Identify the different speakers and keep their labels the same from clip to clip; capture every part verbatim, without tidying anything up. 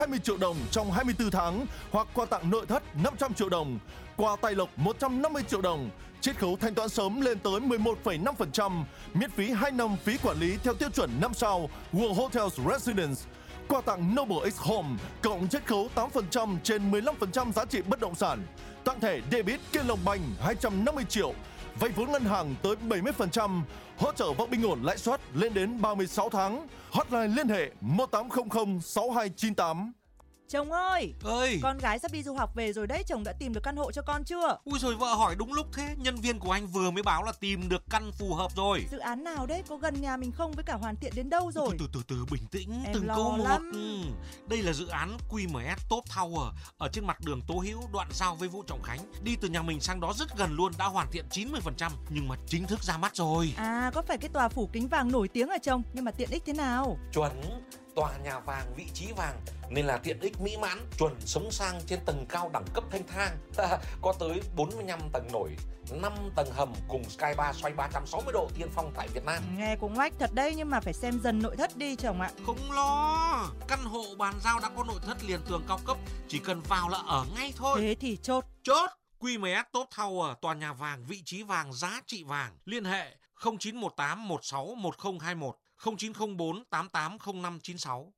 Speaker 1: hai mươi triệu đồng trong hai mươi tư tháng hoặc quà tặng nội thất năm trăm triệu đồng, quà tài lộc một trăm năm mươi triệu đồng, chiết khấu thanh toán sớm lên tới mười một phẩy năm phần trăm, miễn phí hai năm phí quản lý theo tiêu chuẩn năm sao World Hotels Residence. Quà tặng Noble X Home cộng chiết khấu tám phần trăm trên mười lăm phần trăm giá trị bất động sản. Tặng thẻ debit Kiên Long Bank hai trăm năm mươi triệu, vay vốn ngân hàng tới bảy mươi phần trăm, hỗ trợ vay bình ổn lãi suất lên đến ba mươi sáu tháng. Hotline liên hệ một tám không không sáu hai chín tám.
Speaker 2: Chồng ơi,
Speaker 3: ơi,
Speaker 2: con gái sắp đi du học về rồi đấy, chồng đã tìm được căn hộ cho con chưa?
Speaker 3: ui rồi vợ hỏi đúng lúc thế, nhân viên của anh vừa mới báo là tìm được căn phù hợp rồi.
Speaker 2: Dự án nào đấy, có gần nhà mình không, với cả hoàn thiện đến đâu rồi?
Speaker 3: Từ từ từ, từ bình tĩnh,
Speaker 2: Em
Speaker 3: từng
Speaker 2: lo
Speaker 3: câu một.
Speaker 2: lắm.
Speaker 3: Ừ. Đây là dự án quy em ét Top Tower ở trên mặt đường Tố Hữu, đoạn giao với Vũ Trọng Khánh. Đi từ nhà mình sang đó rất gần luôn, đã hoàn thiện chín mươi phần trăm nhưng mà chính thức ra mắt rồi.
Speaker 2: À, có phải cái tòa phủ kính vàng nổi tiếng à chồng? Nhưng mà tiện ích thế nào?
Speaker 4: Chuẩn, tòa nhà vàng, vị trí vàng nên là tiện ích mỹ mãn, chuẩn sống sang trên tầng cao đẳng cấp thanh thang. Có tới bốn mươi lăm tầng nổi, năm tầng hầm cùng Sky Bar xoay ba trăm sáu mươi độ tiên phong tại Việt Nam.
Speaker 2: Nghe cũng oách thật đấy, nhưng mà phải xem dần nội thất đi chồng ạ.
Speaker 3: Không lo, căn hộ bàn giao đã có nội thất liền tường cao cấp, chỉ cần vào là ở ngay thôi.
Speaker 2: Thế thì chốt.
Speaker 3: Chốt. quy em ét Top Tower, tòa nhà vàng, vị trí vàng, giá trị vàng. Liên hệ không chín một tám một sáu một không hai một, không chín không bốn tám tám không năm chín sáu.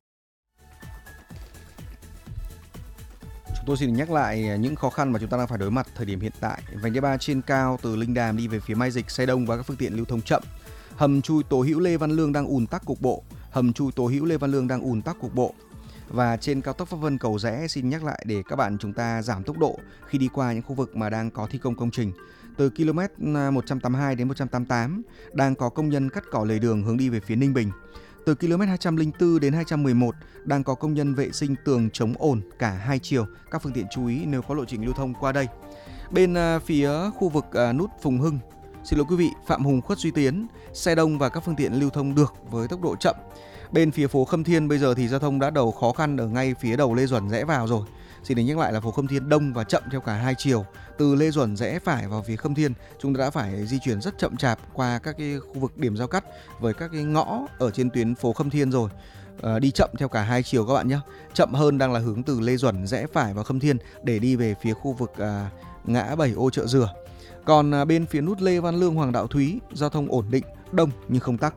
Speaker 5: Chúng tôi xin nhắc lại những khó khăn mà chúng ta đang phải đối mặt thời điểm hiện tại. Vành đai ba trên cao từ Linh Đàm đi về phía Mai Dịch xe đông và các phương tiện lưu thông chậm. Hầm chui Tố Hữu Lê Văn Lương đang ùn tắc cục bộ. Hầm chui Tố Hữu Lê Văn Lương đang ùn tắc cục bộ. Và trên cao tốc Pháp Vân Cầu Giẽ, xin nhắc lại để các bạn chúng ta giảm tốc độ khi đi qua những khu vực mà đang có thi công công trình. Từ km một trăm tám mươi hai đến một trăm tám mươi tám đang có công nhân cắt cỏ lề đường hướng đi về phía Ninh Bình. Từ km hai trăm lẻ bốn đến hai trăm mười một đang có công nhân vệ sinh tường chống ồn cả hai chiều. Các phương tiện chú ý nếu có lộ trình lưu thông qua đây. Bên uh, phía khu vực uh, nút Phùng Hưng, xin lỗi quý vị, Phạm Hùng Khuất Duy Tiến, xe đông và các phương tiện lưu thông được với tốc độ chậm. Bên phía phố Khâm Thiên bây giờ thì giao thông đã đầu khó khăn ở ngay phía đầu Lê Duẩn rẽ vào rồi. Xin được nhắc lại là phố Khâm Thiên đông và chậm theo cả hai chiều. Từ Lê Duẩn rẽ phải vào phía Khâm Thiên, chúng ta đã phải di chuyển rất chậm chạp qua các cái khu vực điểm giao cắt với các cái ngõ ở trên tuyến phố Khâm Thiên rồi. À, đi chậm theo cả hai chiều các bạn nhé. Chậm hơn đang là hướng từ Lê Duẩn rẽ phải vào Khâm Thiên để đi về phía khu vực à, ngã bảy ô Chợ Dừa. Còn à, bên phía nút Lê Văn Lương Hoàng Đạo Thúy, giao thông ổn định, đông nhưng không tắc.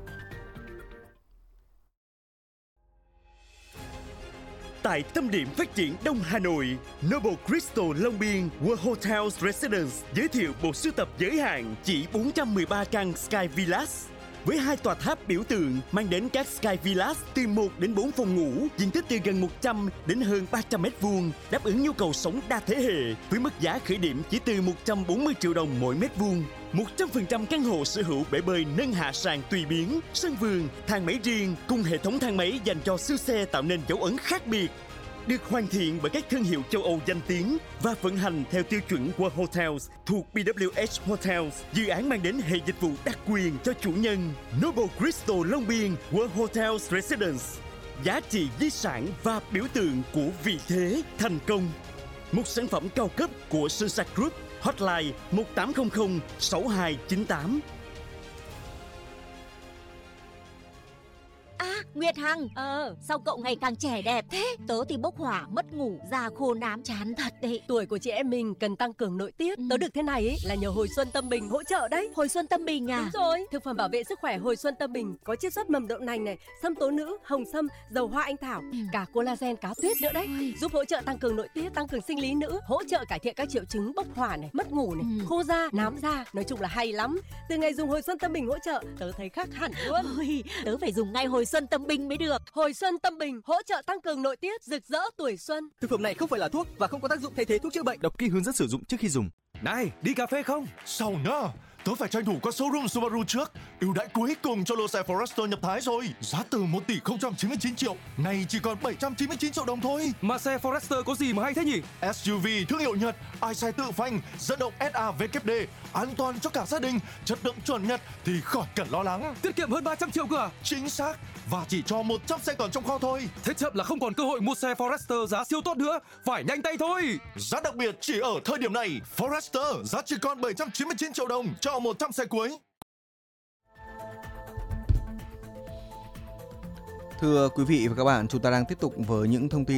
Speaker 6: Tại tâm điểm phát triển Đông Hà Nội, Noble Crystal Long Biên World Hotels Residence giới thiệu bộ sưu tập giới hạn chỉ bốn trăm mười ba căn Sky Villas. Với hai tòa tháp biểu tượng mang đến các Sky Villas từ một đến bốn phòng ngủ, diện tích từ gần một trăm đến hơn ba trăm mét vuông, đáp ứng nhu cầu sống đa thế hệ với mức giá khởi điểm chỉ từ một trăm bốn mươi triệu đồng mỗi mét vuông. một trăm phần trăm căn hộ sở hữu bể bơi nâng hạ sàn tùy biến, sân vườn, thang máy riêng cùng hệ thống thang máy dành cho siêu xe tạo nên dấu ấn khác biệt. Được hoàn thiện bởi các thương hiệu châu Âu danh tiếng và vận hành theo tiêu chuẩn World Hotels thuộc bê vê kép hát Hotels, dự án mang đến hệ dịch vụ đặc quyền cho chủ nhân. Noble Crystal Long Biên World Hotels Residence, giá trị di sản và biểu tượng của vị thế thành công. Một sản phẩm cao cấp của Sunset Group. Hotline một tám không không sáu hai chín tám.
Speaker 7: À, Nguyệt Hằng, ờ, sao cậu ngày càng trẻ đẹp thế? Tớ thì bốc hỏa, mất ngủ, da khô nám, chán thật đấy.
Speaker 8: Tuổi của chị em mình cần tăng cường nội tiết.
Speaker 7: Ừ.
Speaker 8: Tớ được thế này ấy là nhờ Hồi Xuân Tâm Bình hỗ trợ đấy.
Speaker 7: Hồi Xuân Tâm Bình à?
Speaker 8: Đúng rồi. Thực phẩm bảo vệ sức khỏe Hồi Xuân Tâm Bình có chiết xuất mầm đậu nành này, sâm tố nữ, hồng sâm, dầu hoa anh thảo,
Speaker 7: ừ.
Speaker 8: cả collagen cá tuyết nữa đấy.
Speaker 7: Ôi.
Speaker 8: Giúp hỗ trợ tăng cường nội tiết, tăng cường sinh lý nữ, hỗ trợ cải thiện các triệu chứng bốc hỏa này, mất ngủ này,
Speaker 7: ừ.
Speaker 8: khô da, nám da. Nói chung là hay lắm. Từ ngày dùng Hồi Xuân Tâm Bình hỗ trợ, tớ thấy khác hẳn luôn.
Speaker 7: Ôi, tớ phải dùng ngay Hồi Xuân Tâm Bình mới được.
Speaker 8: Hồi Xuân Tâm Bình hỗ trợ tăng cường nội tiết, rực rỡ tuổi xuân.
Speaker 9: Thực phẩm này không phải là thuốc và không có tác dụng thay thế thuốc chữa bệnh. Đọc kỹ hướng dẫn sử dụng trước khi dùng.
Speaker 6: Này, đi cà phê không?
Speaker 1: Sao nhá? Tớ phải tranh thủ qua showroom Subaru trước. Ưu đãi cuối cùng cho lô xe Forester nhập Thái rồi. Giá từ một tỷ không trăm chín mươi chín triệu, nay chỉ còn bảy trăm chín mươi chín triệu đồng thôi.
Speaker 9: Mà xe Forester có gì mà hay thế nhỉ?
Speaker 1: ét u vê thương hiệu Nhật, ai xe tự phanh, dẫn động ét a vê kép đê, an toàn cho cả gia đình, chất lượng chuẩn Nhật thì khỏi cần lo lắng.
Speaker 9: Tiết kiệm hơn ba trăm triệu cơ à?
Speaker 1: Chính xác, và chỉ cho một trăm xe còn trong kho thôi.
Speaker 9: Thế chậm là không còn cơ hội mua xe Forester giá siêu tốt nữa, phải nhanh tay thôi.
Speaker 1: Giá đặc biệt chỉ ở thời điểm này, Forester giá chỉ còn bảy trăm chín mươi chín triệu đồng cho một trăm xe cuối.
Speaker 5: Thưa quý vị và các bạn, chúng ta đang tiếp tục với những thông tin